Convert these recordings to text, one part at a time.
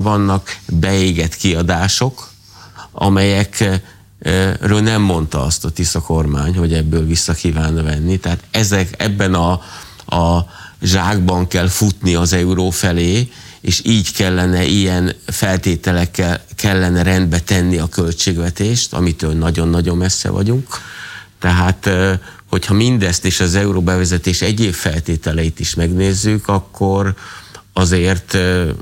vannak beégett kiadások, amelyekről nem mondta azt a Tisza kormány, hogy ebből vissza kívánna venni. Tehát ebben a zsákban kell futni az euró felé, és így kellene, ilyen feltételekkel kellene rendbe tenni a költségvetést, amitől nagyon-nagyon messze vagyunk. Tehát, hogyha mindezt és az euró bevezetés egyéb feltételeit is megnézzük, akkor azért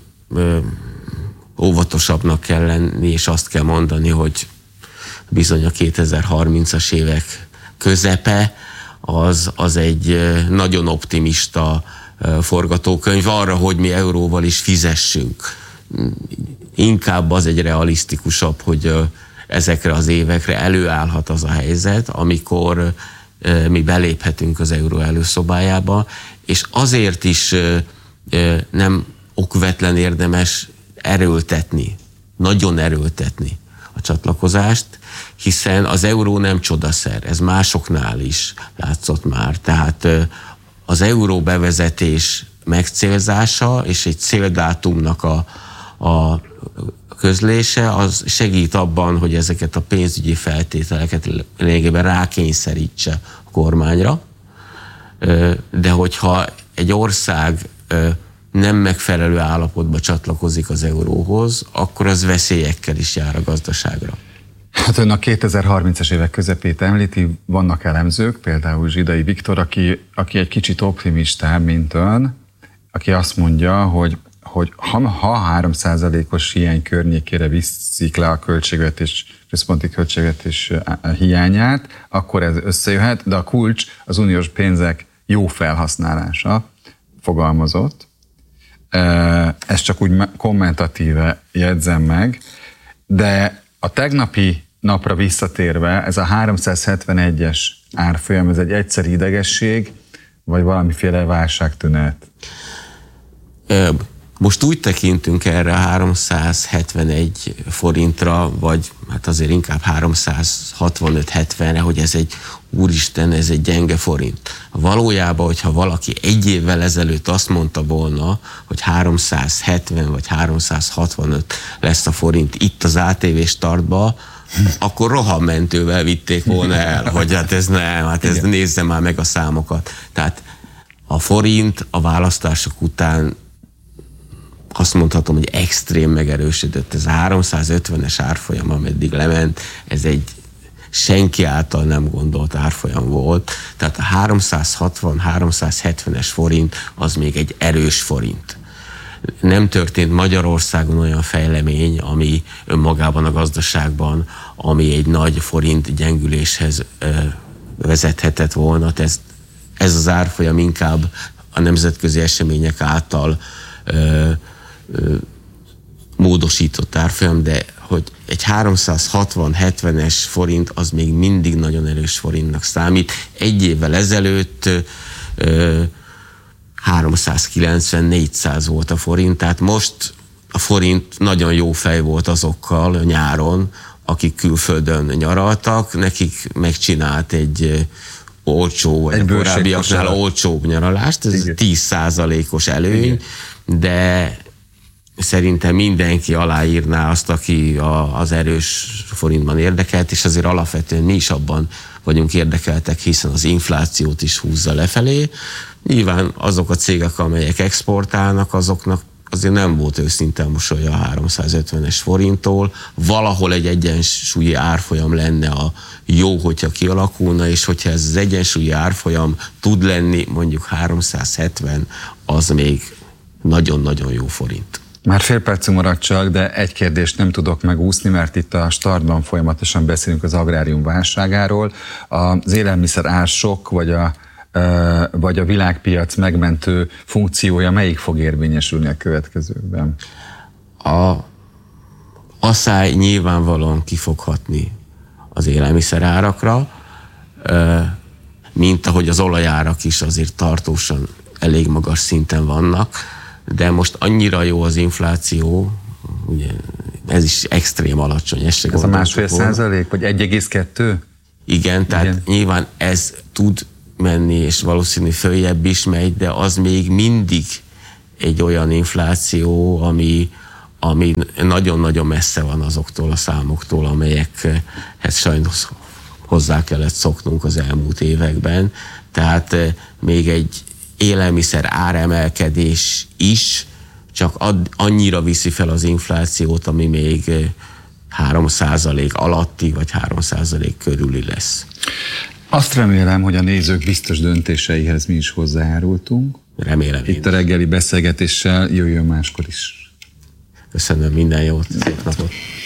óvatosabbnak kell lenni, és azt kell mondani, hogy bizony a 2030-as évek közepe az egy nagyon optimista forgatókönyv arra, hogy mi euróval is fizessünk. Inkább az egy realisztikusabb, hogy ezekre az évekre előállhat az a helyzet, amikor mi beléphetünk az euró előszobájába, és azért is nem okvetlen érdemes erőltetni, nagyon erőltetni a csatlakozást, hiszen az euró nem csodaszer, ez másoknál is látszott már. Tehát az euró bevezetés megcélzása és egy céldátumnak a közlése az segít abban, hogy ezeket a pénzügyi feltételeket lényegében rákényszerítse a kormányra, de hogyha egy ország nem megfelelő állapotba csatlakozik az euróhoz, akkor az veszélyekkel is jár a gazdaságra. Hát ön a 2030-as évek közepét említi, vannak elemzők, például Zsidai Viktor, aki egy kicsit optimistább, mint ön, aki azt mondja, hogy ha 3%-os hiány környékére viszik le a központi költségvetés hiányát, akkor ez összejöhet, de a kulcs az uniós pénzek jó felhasználása, fogalmazott. Ezt csak úgy kommentatíve jegyzem meg, de a tegnapi napra visszatérve, ez a 371-es árfolyam, ez egy egyszeri idegesség, vagy valamiféle válságtünet? Most úgy tekintünk erre a 371 forintra, vagy hát azért inkább 365-70-re, hogy ez egy úristen, ez egy gyenge forint. Valójában, hogyha valaki egy évvel ezelőtt azt mondta volna, hogy 370 vagy 365 lesz a forint itt az ATV startba, akkor rohammentővel vitték volna el, hogy hát ez nem, hát ez nézze már meg a számokat. Tehát a forint a választások után azt mondhatom, hogy extrém megerősödött. Ez a 350-es árfolyam, ameddig lement, ez egy senki által nem gondolt árfolyam volt. Tehát a 360-370-es forint az még egy erős forint. Nem történt Magyarországon olyan fejlemény, ami önmagában a gazdaságban, ami egy nagy forint gyengüléshez vezethetett volna. Ez az árfolyam inkább a nemzetközi események által módosított árfolyam, de hogy egy 360-70-es forint az még mindig nagyon erős forintnak számít. Egy évvel ezelőtt 390-400 volt a forint, tehát most a forint nagyon jó fej volt azokkal nyáron, akik külföldön nyaraltak, nekik megcsinált egy olcsó, vagy a korábbiaknál olcsóbb nyaralást, ez 10%-os előny, de szerintem mindenki aláírná azt, aki az erős forintban érdekelt, és azért alapvetően mi is abban vagyunk érdekeltek, hiszen az inflációt is húzza lefelé. Nyilván azok a cégek, amelyek exportálnak, azoknak azért nem volt őszinte mosolya a 350-es forinttól. Valahol egy egyensúlyi árfolyam lenne a jó, hogyha kialakulna, és hogyha ez az egyensúlyi árfolyam tud lenni, mondjuk 370, az még nagyon-nagyon jó forint. Már fél percünk maradt csak, de egy kérdést nem tudok megúszni, mert itt a startban folyamatosan beszélünk az agrárium válságáról. Az élelmiszer ársok, vagy a világpiac megmentő funkciója melyik fog érvényesülni a következőkben? A asszály nyilvánvalóan ki fog hatni az élelmiszer árakra, mint ahogy az olajárak is azért tartósan elég magas szinten vannak, de most annyira jó az infláció, ugye, ez is extrém alacsony. Ez a 1,5% vagy 1,2? Igen, tehát nyilván ez tud menni, és valószínű följebb is megy, de az még mindig egy olyan infláció, ami nagyon-nagyon messze van azoktól a számoktól, amelyekhez sajnos hozzá kellett szoknunk az elmúlt években. Tehát még egy élelmiszer áremelkedés is csak annyira viszi fel az inflációt, ami még 3% alatti, vagy 3% körüli lesz. Azt remélem, hogy a nézők biztos döntéseihez mi is hozzájárultunk. Remélem. Itt a reggeli beszélgetéssel jöjjön máskor is. Köszönöm, minden jót, szép napot.